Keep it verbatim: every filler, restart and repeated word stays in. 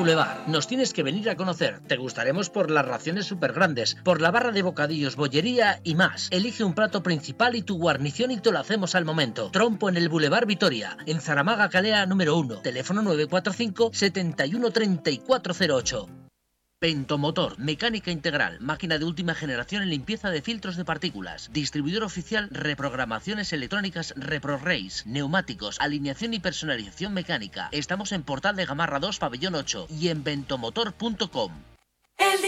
Boulevard. Nos tienes que venir a conocer. Te gustaremos por las raciones súper grandes, por la barra de bocadillos, bollería y más. Elige un plato principal y tu guarnición y te lo hacemos al momento. Trompo en el Boulevard Vitoria, en Zaramaga Calea número uno. Teléfono nueve cuatro cinco, siete uno tres cuatro cero ocho. Pentomotor, mecánica integral, máquina de última generación en limpieza de filtros de partículas. Distribuidor oficial, reprogramaciones electrónicas ReproRace, neumáticos, alineación y personalización mecánica. Estamos en Portal de Gamarra dos, Pabellón ocho y en pentomotor punto com.